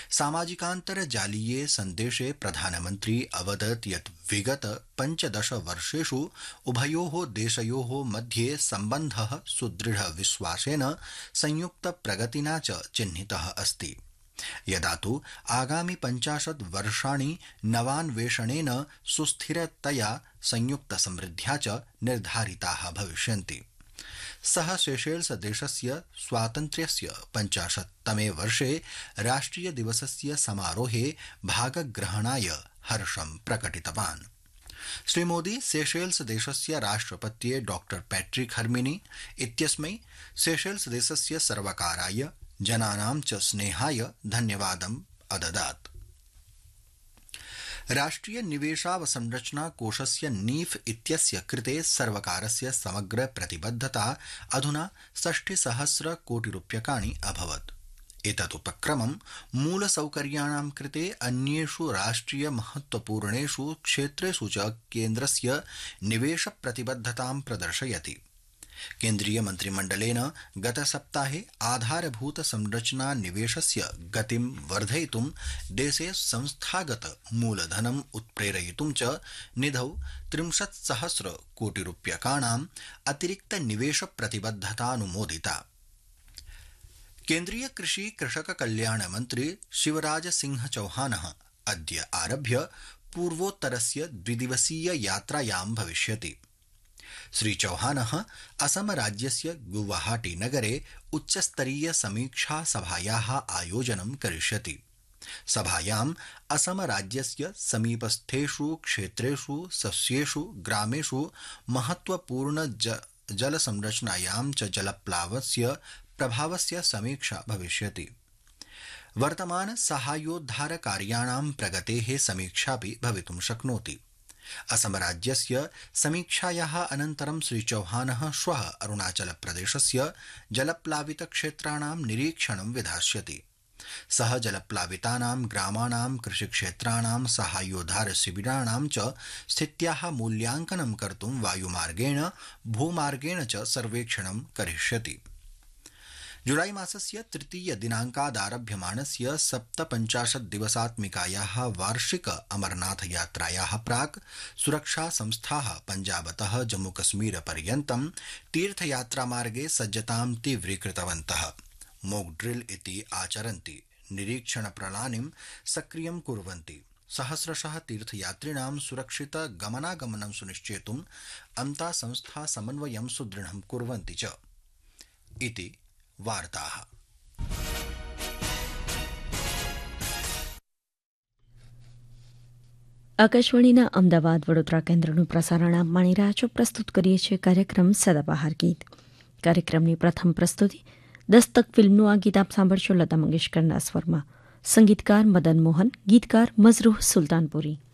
सामाजिकान्तर्जालीये सन्देशे प्रधानमन्त्री अवदत् यत् विगत 15 वर्षेषु उभयोः देशयोः मध्ये सम्बन्धः सुदृढविश्वासेन संयुक्तप्रगतिना च चिह्नितः अस्ति। यदा तु आगामि 50 वर्षाणि नवान्वेषणेन सुस्थिरतया संयुक्तसमृद्ध्या च निर्धारिताः भविष्यन्ति। सः सेशेल्स देशस्य स्वातन्त्र्यस्य 50तमे वर्षे राष्ट्रियदिवसस्य समारोहे भागग्रहणाय हर्षं प्रकटितवान्। श्रीमोदी सेशेल्स देशस्य राष्ट्रपत्ये डॉ पैट्रिक हर्मिनी इत्यस्मै सेशेल्स देशस्य सर्वकाराय जनानां च स्नेहाय धन्यवादम् अददात्। राष्ट्रिय निवेशावसंरचना कोषस्य नीफ इत्यस्य कृते सर्वकारस्य समग्र प्रतिबद्धता अधुना 60,000 कोटिरूप्यकाणि अभवत्। एतदुपक्रमं मूलसौकर्याणां कृते अन्येषु राष्ट्रिय महत्वपूर्णेषु क्षेत्रेषु च केन्द्रस्य निवेशप्रतिबद्धतां प्रदर्शयति। केन्द्रीय मन्त्रिमण्डलेन गतसप्ताहे आधारभूत संरचना निवेशस्य गतिं वर्धयितुं देशे संस्थागत मूलधनम् उत्प्रेरयितुं च निधौ 60,000 कोटिरूप्यकाणाम् अतिरिक्त निवेश प्रतिबद्धतानुमोदिता। केन्द्रीय कृषि कृषक कल्याण मन्त्री शिवराज सिंह चौहानः अद्य आरभ्य पूर्वोत्तरस्य द्विदिवसीय यात्रायां भविष्यति। श्री चौहानः असम राज्यस्य गुवाहाटी नगरे उच्चस्तरीय समीक्षा सभायाः आयोजनं करिष्यति। सभायाम् असम राज्यस्य समीपस्थेषु क्षेत्रेषु सस्येषु ग्रामेषु महत्वपूर्ण जलसंरचनायां च जलप्लावस्य प्रभावस्य समीक्षा भविष्यति। वर्तमान साहाय्योद्धार कार्याणां प्रगतेः समीक्षापि भवितुं शक्नोति। असम राज्यस्य समीक्षायाः अनन्तरं श्री चौहानः श्वः अरुणाचलप्रदेशस्य जलप्लावित क्षेत्राणां निरीक्षणं विधास्यति। सः जलप्लावितानां ग्रामाणां कृषिक्षेत्राणां साहाय्योद्धार शिबिराणां च स्थित्याः मूल्यांकनं कर्तुं वायुमार्गेण भूमार्गेण च सर्वेक्षणं करिष्यति। जुलाई मासस्य 3 दिनाङ्कादारभ्यमाणस्य 57 दिवसात्मिकायाः वार्षिक अमरनाथ यात्रायाः प्राक् सुरक्षा संस्थाः पञ्जाबतः जम्मूकश्मीर पर्यन्तं तीर्थयात्रामार्गे सज्जतां तीव्रीकृतवन्तः। मोक ड्रिल इति आचरन्ति, निरीक्षण प्रणालीं सक्रियं कुर्वन्ति, सहस्रशः तीर्थयात्रिणां सुरक्षित गमनागमनं सुनिश्चेतुम् अन्ता संस्था समन्वयं सुदृढं कुर्वन्ति च इति वार्ताः। આકાશવાણીના અમદાવાદ વડોદરા કેન્દ્રનું પ્રસારણ આપ માણી રહ્યા છો. પ્રસ્તુત કરીએ છીએ કાર્યક્રમ સદાબહાર ગીત. કાર્યક્રમની પ્રથમ પ્રસ્તુતિ દસ્તક ફિલ્મનું આ ગીત આપ સાંભળશો લતા મંગેશકરના સ્વરમાં. સંગીતકાર મદન મોહન, ગીતકાર મઝરૂહ સુલતાનપુરી.